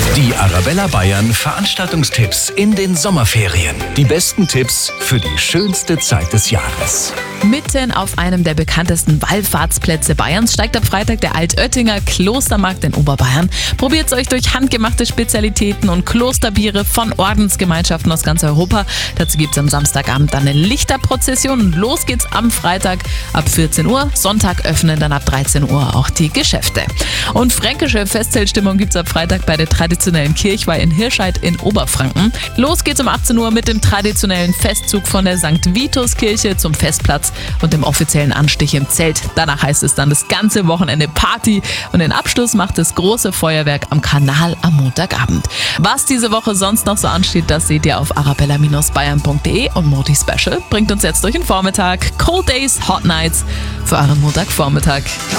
Die Arabella Bayern Veranstaltungstipps in den Sommerferien. Die besten Tipps für die schönste Zeit des Jahres. Mitten auf einem der bekanntesten Wallfahrtsplätze Bayerns steigt ab Freitag der Altöttinger Klostermarkt in Oberbayern. Probiert euch durch handgemachte Spezialitäten und Klosterbiere von Ordensgemeinschaften aus ganz Europa. Dazu gibt es am Samstagabend dann eine Lichterprozession und los geht's am Freitag ab 14 Uhr. Sonntag öffnen dann ab 13 Uhr auch die Geschäfte. Und fränkische Festzeltstimmung gibt es ab Freitag bei der traditionellen Kirchweih in Hirscheid in Oberfranken. Los geht's um 18 Uhr mit dem traditionellen Festzug von der St. Vitus-Kirche zum Festplatz und dem offiziellen Anstich im Zelt. Danach heißt es dann das ganze Wochenende Party und den Abschluss macht das große Feuerwerk am Kanal am Montagabend. Was diese Woche sonst noch so ansteht, das seht ihr auf arabella-bayern.de und Moti Special bringt uns jetzt durch den Vormittag. Cold Days, Hot Nights für euren Montagvormittag.